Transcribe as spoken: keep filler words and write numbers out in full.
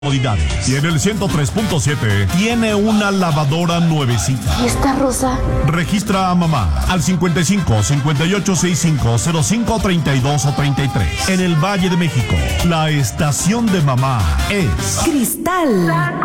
comodidades. Y en el ciento tres punto siete tiene una lavadora nuevecita. ¿Y esta rosa? Registra a mamá al cincuenta y cinco, cincuenta y ocho, sesenta y cinco, cero cinco, treinta y dos o treinta y tres. En el Valle de México, la estación de mamá es Cristal.